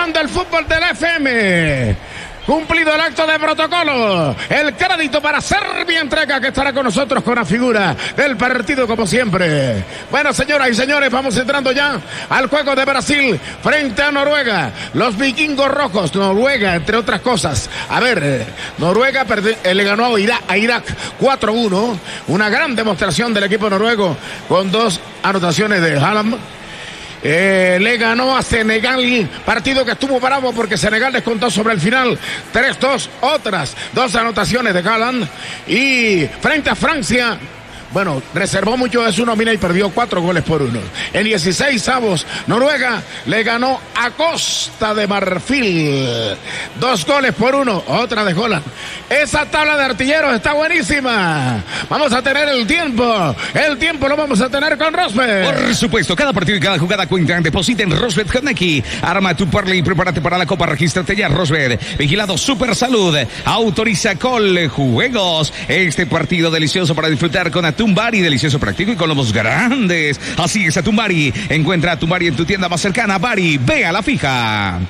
ganando el fútbol de la FM. Cumplido el acto de protocolo, el crédito para Serbia Entrega, que estará con nosotros con la figura del partido como siempre. Bueno, señoras y señores, vamos entrando ya al juego de Brasil frente a Noruega. Los vikingos rojos, Noruega, entre otras cosas. A ver, Noruega le ganó a Irak 4-1. Una gran demostración del equipo noruego con 2 anotaciones de Haaland. Le ganó a Senegal, partido que estuvo bravo porque Senegal descontó sobre el final 3-2, otras 2 anotaciones de Haaland. Y frente a Francia, bueno, reservó mucho de su nómina y perdió 4-1. En 16avos, Noruega le ganó a Costa de Marfil 2-1, otra de Haaland. Esa tabla de artilleros está buenísima. Vamos a tener el tiempo lo vamos a tener con Rosbet. Por supuesto, cada partido y cada jugada cuenta. Deposita en Rosbet Haneki. Arma tu parlay y prepárate para la Copa. Regístrate ya, Rosbet. Vigilado Super Salud. Autoriza Coljuegos. Este partido delicioso para disfrutar con Atumbari, delicioso, práctico y con lomos grandes. Así es, Atumbari. Encuentra Atumbari en tu tienda más cercana. Bari, ve a la fija.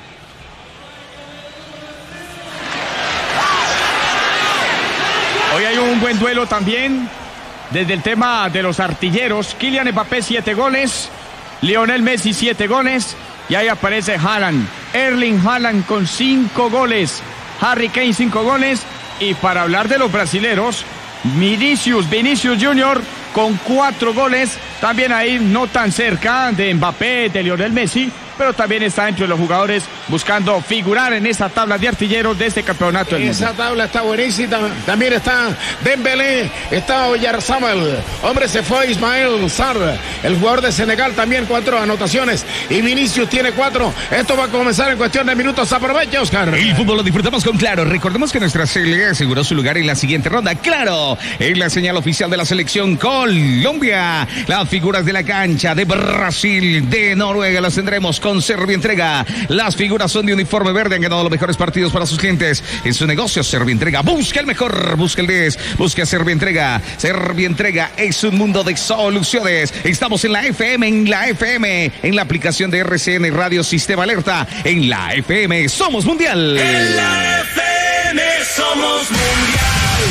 Hoy hay un buen duelo también desde el tema de los artilleros. Kylian Mbappé 7 goles, Lionel Messi 7 goles y ahí aparece Haaland. Erling Haaland con 5 goles, Harry Kane 5 goles y para hablar de los brasileros, Vinicius Junior con 4 goles, también ahí no tan cerca de Mbappé, de Lionel Messi, pero también está entre los jugadores buscando figurar en esa tabla de artilleros de este campeonato del mundo. Esa tabla está buenísima. También está Dembélé, está Oyarzabal. Hombre, se fue Ismael Sarr, el jugador de Senegal, también 4 anotaciones. Y Vinicius tiene 4. Esto va a comenzar en cuestión de minutos. Aprovecha, Oscar. El fútbol lo disfrutamos con Claro. Recordemos que nuestra selección aseguró su lugar en la siguiente ronda. Claro, es la señal oficial de la selección Colombia. Las figuras de la cancha de Brasil, de Noruega, las tendremos con Serbia Entrega. Las figuras son de uniforme verde, han ganado los mejores partidos para sus clientes. En su negocio, Serbia Entrega. Busca el mejor, busca el 10, busca Serbia Entrega. Serbia Entrega es un mundo de soluciones. Estamos en la FM, en la aplicación de RCN Radio Sistema Alerta. En la FM somos mundial. En la FM somos mundial.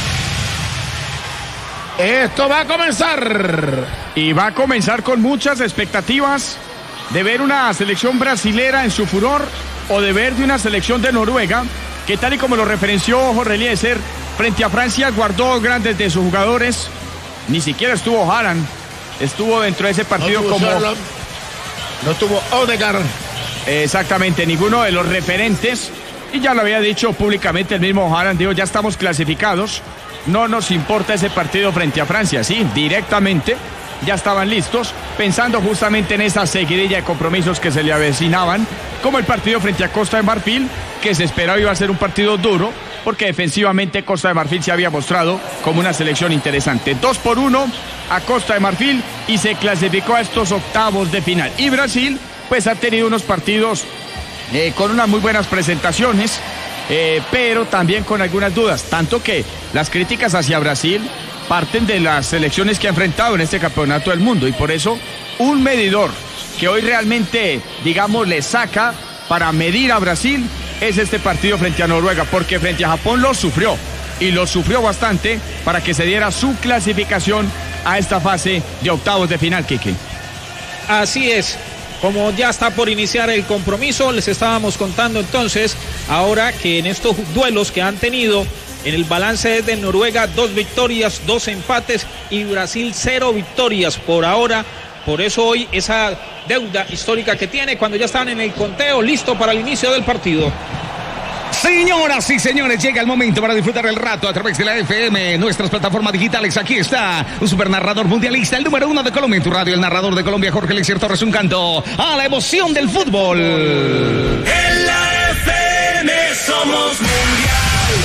Esto va a comenzar. Y va a comenzar con muchas expectativas de ver una selección brasilera en su furor o de ver de una selección de Noruega que, tal y como lo referenció Jorge Eliezer, frente a Francia guardó grandes de sus jugadores. Ni siquiera estuvo Haaland, estuvo dentro de ese partido no estuvo Odegaard. Exactamente, ninguno de los referentes. Y ya lo había dicho públicamente el mismo Haaland, dijo, ya estamos clasificados, no nos importa ese partido frente a Francia. Sí, directamente ya estaban listos, pensando justamente en esa seguidilla de compromisos que se le avecinaban, como el partido frente a Costa de Marfil, que se esperaba iba a ser un partido duro, porque defensivamente Costa de Marfil se había mostrado como una selección interesante. 2-1 a Costa de Marfil y se clasificó a estos octavos de final. Y Brasil, pues ha tenido unos partidos con unas muy buenas presentaciones, pero también con algunas dudas, tanto que las críticas hacia Brasil parten de las selecciones que ha enfrentado en este campeonato del mundo, y por eso un medidor que hoy realmente, digamos, le saca para medir a Brasil es este partido frente a Noruega, porque frente a Japón lo sufrió, y lo sufrió bastante para que se diera su clasificación a esta fase de octavos de final, Quique. Así es. Como ya está por iniciar el compromiso, les estábamos contando entonces, ahora que en estos duelos que han tenido, en el balance de Noruega 2 victorias, 2 empates y Brasil 0 victorias por ahora. Por eso hoy esa deuda histórica que tiene cuando ya están en el conteo, listo para el inicio del partido. Señoras y señores, llega el momento para disfrutar el rato a través de la FM, nuestras plataformas digitales. Aquí está un supernarrador mundialista, el número 1 de Colombia en tu radio, el narrador de Colombia, Jorge Eliezer Torres, un canto a la emoción del fútbol. En la FM somos mundial.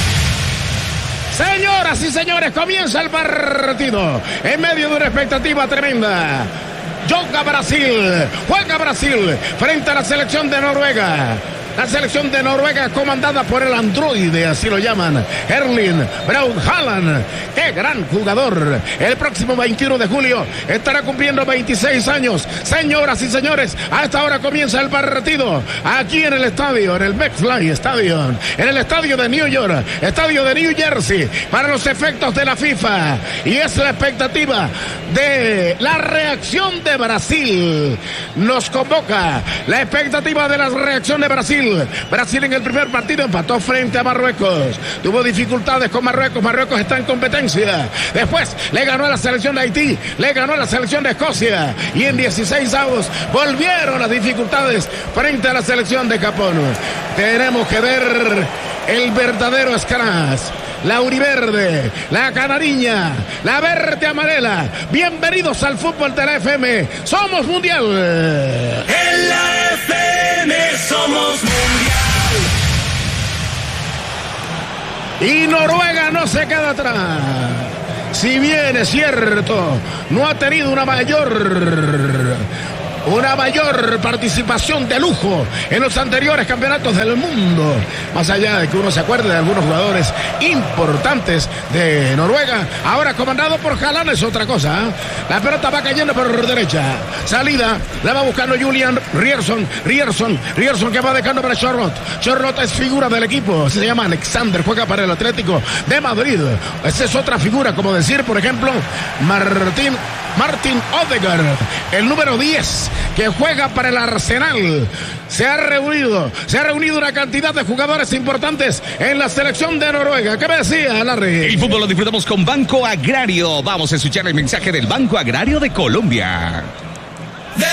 Señoras y señores, comienza el partido en medio de una expectativa tremenda. Juega Brasil frente a la selección de Noruega. la selección de Noruega comandada por el androide, así lo llaman, Erling Braut Haaland. ¡Qué gran jugador! El próximo 21 de julio estará cumpliendo 26 años. Señoras y señores, a esta hora comienza el partido aquí en el estadio, en el MetLife Stadium, en el estadio de New York, estadio de New Jersey, para los efectos de la FIFA. Y es la expectativa de la reacción de Brasil. Nos convoca la expectativa de la reacción de Brasil. Brasil en el primer partido empató frente a Marruecos. Tuvo dificultades con Marruecos. Marruecos está en competencia. Después le ganó a la selección de Haití, le ganó a la selección de Escocia. Y en 16 avos volvieron las dificultades frente a la selección de Japón. Tenemos que ver el verdadero escaraz. La uriverde, la canariña, la verde amarela. Bienvenidos al fútbol de la FM. Somos mundial. En la FM somos mundial. Y Noruega no se queda atrás. Si bien es cierto, no ha tenido una mayor participación de lujo en los anteriores campeonatos del mundo. Más allá de que uno se acuerde de algunos jugadores importantes de Noruega, ahora comandado por Haaland es otra cosa. La pelota va cayendo por derecha. Salida, la va buscando Julian Ryerson que va dejando para Charlotte. Charlotte es figura del equipo, se llama Alexander, juega para el Atlético de Madrid. Esa es otra figura, como decir, por ejemplo, Martin Odegaard, el número 10, que juega para el Arsenal. Se ha reunido una cantidad de jugadores importantes en la selección de Noruega. ¿Qué me decía, Larry? El fútbol lo disfrutamos con Banco Agrario. Vamos a escuchar el mensaje del Banco Agrario de Colombia.